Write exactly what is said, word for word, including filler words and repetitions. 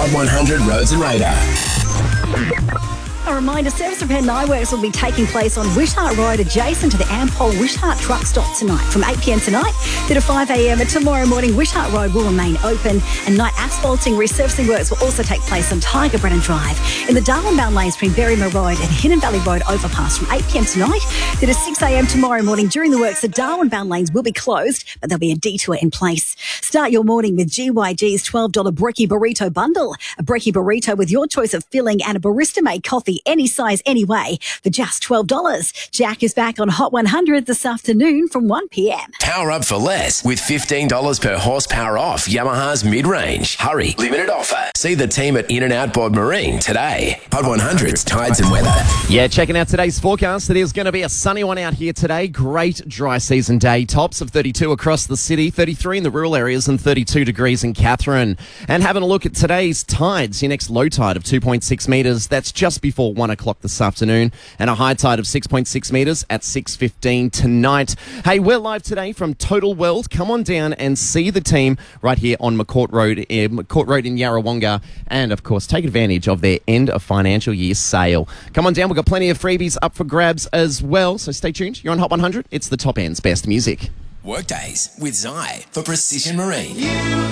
Hot one hundred Roads and Radar. A reminder, service repair night works will be taking place on Wishart Road adjacent to the Ampol Wishart truck stop tonight from eight p m tonight through to five a m. Tomorrow morning, Wishart Road will remain open and night asphalting resurfacing works will also take place on Tiger Brennan Drive in the Darwin-bound lanes between Berrima Road and Hidden Valley Road overpass from eight p m tonight through to six a m tomorrow morning. During the works, the Darwin-bound lanes will be closed, but there'll be a detour in place. Start your morning with G Y G's twelve dollar Brekkie Burrito Bundle. A Brekkie Burrito with your choice of filling and a barista-made coffee any size, any way, for just twelve dollars. Jack is back on Hot one hundred this afternoon from one p m. Power up for less with fifteen dollars per horsepower off Yamaha's mid-range. Hurry, limited offer. See the team at In-N-Out Bod Marine today. Hot one hundred's tides and weather. Yeah, checking out today's forecast. It is going to be a sunny one out here today. Great dry season day. Tops of thirty-two across the city, thirty-three in the rural areas and thirty-two degrees in Katherine. And having a look at today's tides, your next low tide of two point six metres. That's just before one o'clock this afternoon, and a high tide of six point six metres at six fifteen tonight. Hey, we're live today from Total World. Come on down and see the team right here on McCourt Road, eh, McCourt Road in Yarrawonga, and of course take advantage of their end of financial year sale. Come on down, we've got plenty of freebies up for grabs as well, so stay tuned. You're on Hot one hundred. It's the top end's best music. Workdays with Zai for Precision Marine.